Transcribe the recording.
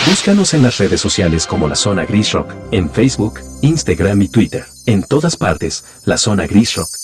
Búscanos en las redes sociales como La Zona Gris Rock, en Facebook, Instagram y Twitter. En todas partes, La Zona Gris Rock.